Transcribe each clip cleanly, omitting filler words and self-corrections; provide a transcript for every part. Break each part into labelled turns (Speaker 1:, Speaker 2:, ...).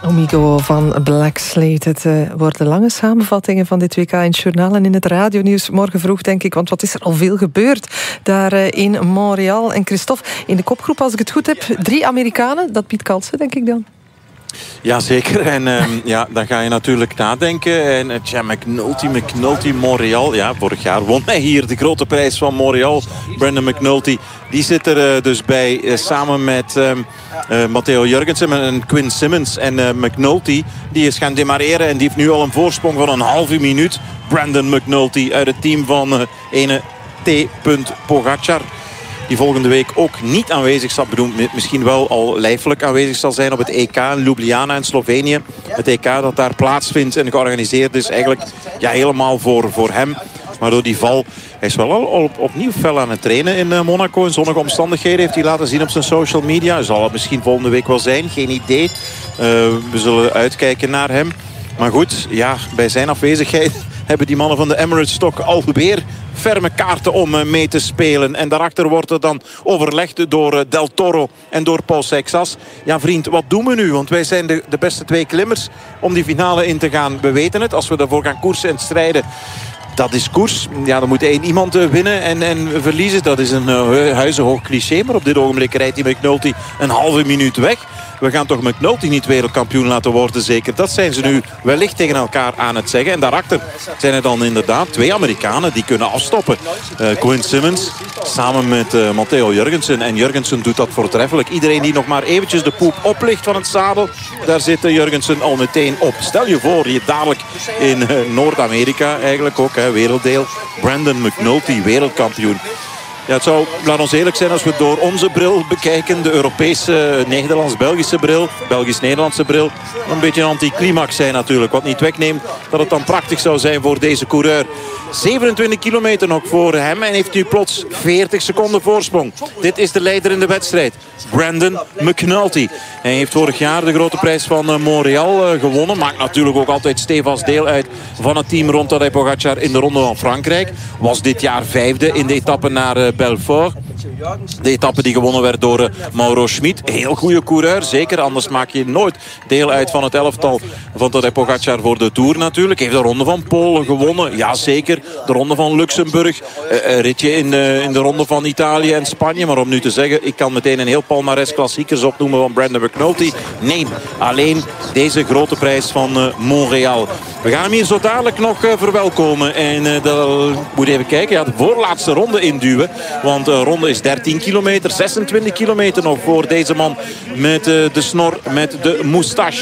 Speaker 1: Omigo van Black Slate. Het worden lange samenvattingen van dit WK in het journaal en in het radionieuws morgen vroeg, denk ik. Want wat is er al veel gebeurd daar in Montreal. En Christophe, in de kopgroep, als ik het goed heb, 3 Amerikanen. Dat biedt kansen, denk ik dan.
Speaker 2: Jazeker, en dan ga je natuurlijk nadenken. En McNulty, Montreal. Ja, vorig jaar won hij hier de grote prijs van Montreal. Brandon McNulty, die zit er dus bij samen met Matteo Jurgensen en Quinn Simmons. En McNulty, die is gaan demareren en die heeft nu al een voorsprong van een halve minuut. Brandon McNulty uit het team van ene T. Pogacar. Die volgende week ook niet aanwezig zal, misschien wel al lijfelijk aanwezig zal zijn op het EK in Ljubljana in Slovenië. Het EK dat daar plaatsvindt en georganiseerd is eigenlijk helemaal voor hem. Maar door die val, hij is wel al opnieuw fel aan het trainen in Monaco. In zonnige omstandigheden heeft hij laten zien op zijn social media. Zal het misschien volgende week wel zijn, geen idee. We zullen uitkijken naar hem. Maar goed, bij zijn afwezigheid hebben die mannen van de Emirates toch alweer ferme kaarten om mee te spelen. En daarachter wordt er dan overlegd door Del Toro en door Paul Seixas. Ja, vriend, wat doen we nu? Want wij zijn de beste 2 klimmers om die finale in te gaan. We weten het, als we daarvoor gaan koersen en strijden, dat is koers. Ja, dan moet iemand winnen en verliezen. Dat is een huizenhoog cliché. Maar op dit ogenblik rijdt die McNulty een halve minuut weg. We gaan toch McNulty niet wereldkampioen laten worden, zeker. Dat zijn ze nu wellicht tegen elkaar aan het zeggen. En daarachter zijn er dan inderdaad 2 Amerikanen die kunnen afstoppen. Quinn Simmons samen met Matteo Jurgensen. En Jurgensen doet dat voortreffelijk. Iedereen die nog maar eventjes de poep oplicht van het zadel, daar zit Jurgensen al meteen op. Stel je voor, je dadelijk in Noord-Amerika eigenlijk ook, werelddeel. Brandon McNulty, wereldkampioen. Ja, het zou, laat ons eerlijk zijn, als we door onze bril bekijken, de Europese, Nederlands-Belgische bril, Belgisch-Nederlandse bril, een beetje een anticlimax zijn natuurlijk. Wat niet wegneemt dat het dan prachtig zou zijn voor deze coureur. 27 kilometer nog voor hem en heeft nu plots 40 seconden voorsprong. Dit is de leider in de wedstrijd, Brandon McNulty. Hij heeft vorig jaar de grote prijs van Montreal gewonnen. Maakt natuurlijk ook altijd stevast deel uit van het team rond Tadej Pogacar in de Ronde van Frankrijk. Was dit jaar 5e in de etappe naar Belfort. De etappe die gewonnen werd door Mauro Schmid. Heel goede coureur, zeker. Anders maak je nooit deel uit van het elftal van Tadej Pogacar voor de Tour natuurlijk. Heeft de Ronde van Polen gewonnen. Ja, zeker. De Ronde van Luxemburg. Ritje in de Ronde van Italië en Spanje. Maar om nu te zeggen, ik kan meteen een heel palmares klassiekers opnoemen van Brandon McNulty. Nee, alleen deze grote prijs van Montreal. We gaan hem hier zo dadelijk nog verwelkomen. En dan moet even kijken. Ja, de voorlaatste ronde induwen. Want de ronde is 13 kilometer. 26 kilometer nog voor deze man met de snor, met de moustache.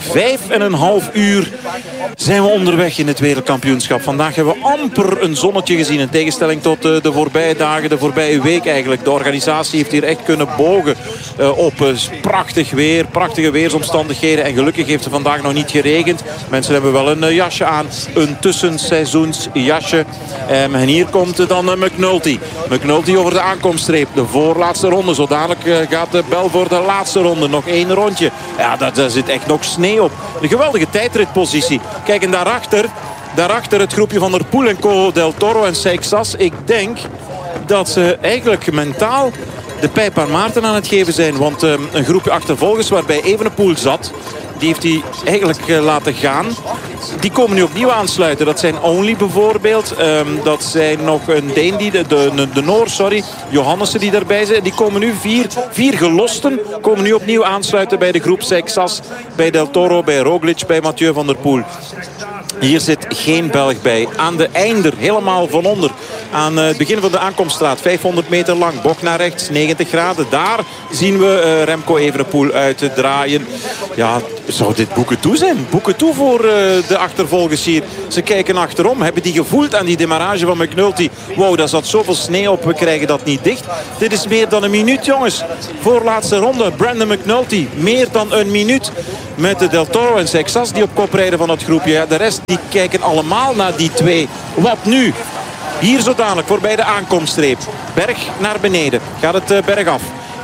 Speaker 2: 5,5 uur zijn we onderweg in het wereldkampioenschap. Vandaag hebben we amper een zonnetje gezien. In tegenstelling tot de voorbije dagen, de voorbije week eigenlijk. De organisatie heeft hier echt kunnen bogen op prachtig weer. Prachtige weersomstandigheden. En gelukkig heeft het vandaag nog niet geregend. Mensen hebben wel een jasje aan. Een tussenseizoensjasje. En hier komt dan McNulty. McNulty over de aankomststreep. De voorlaatste ronde. Zo dadelijk gaat de bel voor de laatste ronde. Nog 1 rondje. Ja, daar zit echt nog sneeuw op. Een geweldige tijdritpositie. Kijk, en daarachter het groepje van der Poel en Co, Del Toro en Seixas. Ik denk dat ze eigenlijk mentaal de pijp aan Maarten aan het geven zijn. Want een groepje achtervolgers waarbij Evenepoel zat, die heeft hij eigenlijk laten gaan. Die komen nu opnieuw aansluiten. Dat zijn Only bijvoorbeeld. Dat zijn nog een Deen, de Noor, Johannessen die daarbij zijn. Die komen nu, vier gelosten, komen nu opnieuw aansluiten bij de groep Seixas, bij Del Toro, bij Roglic, bij Mathieu van der Poel. Hier zit geen Belg bij. Aan de einder, helemaal van onder. Aan het begin van de aankomststraat. 500 meter lang. Bocht naar rechts. 90 graden. Daar zien we Remco Evenepoel uitdraaien. Ja, zou dit boeken toe zijn? Boeken toe voor de achtervolgers hier. Ze kijken achterom. Hebben die gevoeld aan die demarrage van McNulty? Wow, daar zat zoveel sneeuw op. We krijgen dat niet dicht. Dit is meer dan een minuut, jongens. Voorlaatste ronde. Brandon McNulty. Meer dan een minuut. Met de Del Toro en Seixas die op kop rijden van het groepje. Ja, de rest die kijken allemaal naar die twee. Wat nu? Hier zo dadelijk voorbij de aankomststreep. Berg naar beneden. Gaat het bergaf.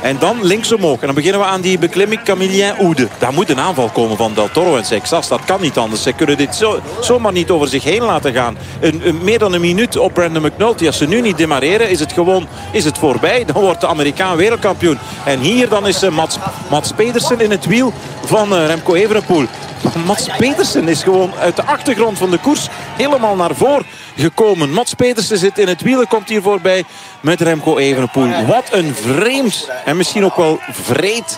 Speaker 2: En dan links omhoog. En dan beginnen we aan die beklimming Camillien Oude. Daar moet een aanval komen van Del Toro en Seixas. Dat kan niet anders. Ze kunnen dit zomaar niet over zich heen laten gaan. Meer dan een minuut op Brandon McNulty. Als ze nu niet demareren, is het voorbij. Dan wordt de Amerikaan wereldkampioen. En hier dan is Mats Pedersen in het wiel van Remco Evenepoel. Mats Pedersen is gewoon uit de achtergrond van de koers helemaal naar voren gekomen. Mats Pedersen zit in het wiel en komt hier voorbij met Remco Evenepoel. Wat een vreemd en misschien ook wel vreed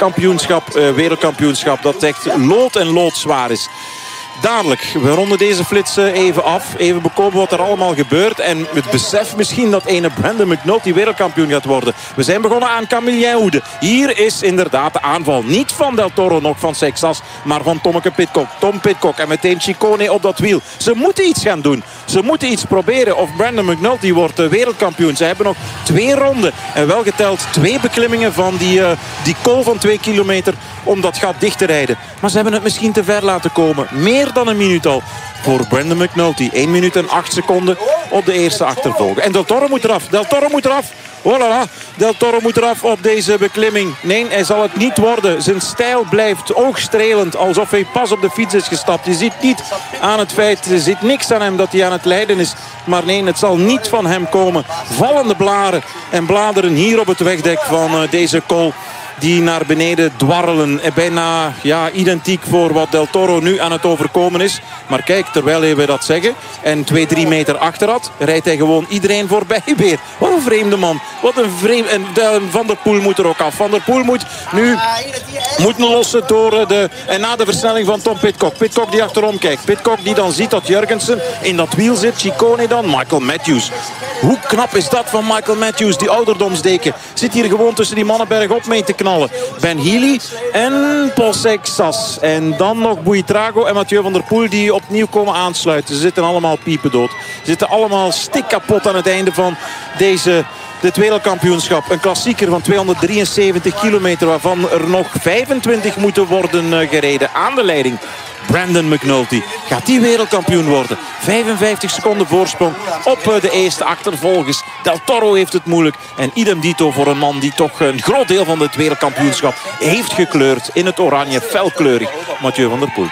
Speaker 2: wereldkampioenschap dat echt lood en loodzwaar is. Dadelijk, we ronden deze flits even af. Even bekomen wat er allemaal gebeurt. En het besef misschien dat ene Brandon McNulty wereldkampioen gaat worden. We zijn begonnen aan Camillien Oude. Hier is inderdaad de aanval. Niet van Del Toro, nog van Seixas, maar van Tommeke Pidcock. Tom Pidcock en meteen Ciccone op dat wiel. Ze moeten iets gaan doen. Ze moeten iets proberen. Of Brandon McNulty wordt wereldkampioen. Ze hebben nog 2 ronden. En wel geteld 2 beklimmingen van die kool van 2 kilometer om dat gat dicht te rijden. Maar ze hebben het misschien te ver laten komen. Meer dan een minuut al voor Brandon McNulty. 1 minuut en 8 seconden op de eerste achtervolger. En Del Toro moet eraf. Del Toro moet eraf. Oh la la. Del Toro moet eraf op deze beklimming. Nee, hij zal het niet worden. Zijn stijl blijft oogstrelend. Alsof hij pas op de fiets is gestapt. Je ziet niet aan het feit. Er zit niks aan hem dat hij aan het lijden is. Maar nee, het zal niet van hem komen. Vallende blaren en bladeren hier op het wegdek van deze kool. Die naar beneden dwarrelen. Bijna identiek voor wat Del Toro nu aan het overkomen is. Maar kijk, terwijl we dat zeggen en 2-3 meter achter had, rijdt hij gewoon iedereen voorbij weer. Wat een vreemde man. Wat een vreemde. En Van der Poel moet er ook af. Van der Poel moet nu lossen door en na de versnelling van Tom Pidcock. Pidcock die achterom kijkt. Pidcock die dan ziet dat Jurgensen in dat wiel zit. Ciccone dan. Michael Matthews. Hoe knap is dat van Michael Matthews? Die ouderdomsdeken zit hier gewoon tussen die mannen bergop mee te knallen. Ben Healy en Paul Seixas. En dan nog Buitrago en Mathieu van der Poel die opnieuw komen aansluiten. Ze zitten allemaal piependood. Ze zitten allemaal stikkapot aan het einde van dit wereldkampioenschap. Een klassieker van 273 kilometer waarvan er nog 25 moeten worden gereden aan de leiding. Brandon McNulty. Gaat die wereldkampioen worden? 55 seconden voorsprong op de eerste achtervolgers. Del Toro heeft het moeilijk. En idem dito voor een man die toch een groot deel van het wereldkampioenschap heeft gekleurd in het oranje, felkleurig. Mathieu van der Poel.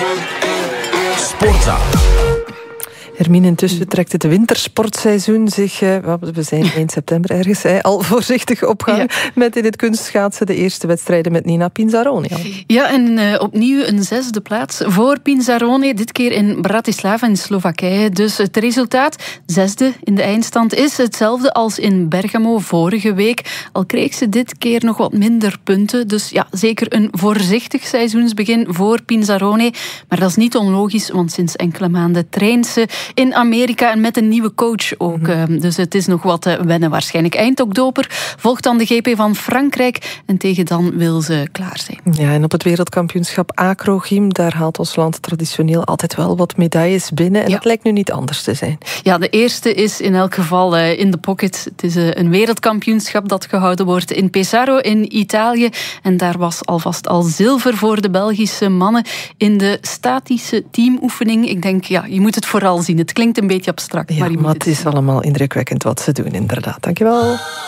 Speaker 3: Sportza.
Speaker 1: Hermine, intussen trekt het wintersportseizoen zich, we zijn 1 september ergens, al voorzichtig op gang. Met in het kunstschaatsen de eerste wedstrijden met Nina Pinzaroni.
Speaker 4: Ja, en opnieuw een 6e plaats voor Pinzaroni. Dit keer in Bratislava in Slowakije. Dus het resultaat, 6e in de eindstand, is hetzelfde als in Bergamo vorige week. Al kreeg ze dit keer nog wat minder punten. Dus ja, zeker een voorzichtig seizoensbegin voor Pinzaroni. Maar dat is niet onlogisch, want sinds enkele maanden traint ze in Amerika en met een nieuwe coach ook. Dus het is nog wat wennen waarschijnlijk. Eind oktober volgt dan de GP van Frankrijk en tegen dan wil ze klaar zijn.
Speaker 1: Ja, en op het wereldkampioenschap acrogym, daar haalt ons land traditioneel altijd wel wat medailles binnen. En dat lijkt nu niet anders te zijn.
Speaker 4: Ja, de eerste is in elk geval in de pocket. Het is een wereldkampioenschap dat gehouden wordt in Pesaro in Italië. En daar was alvast al zilver voor de Belgische mannen in de statische teamoefening. Ik denk, je moet het vooral zien. Het klinkt een beetje abstract.
Speaker 1: Ja, maar het is allemaal indrukwekkend wat ze doen, inderdaad. Dankjewel.